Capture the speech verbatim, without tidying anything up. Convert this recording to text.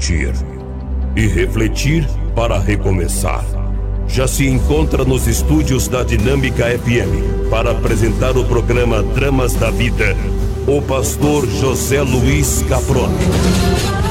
refletir. E refletir para recomeçar. Já se encontra nos estúdios da Dinâmica F M para apresentar o programa Dramas da Vida, o pastor José Luiz Caproni.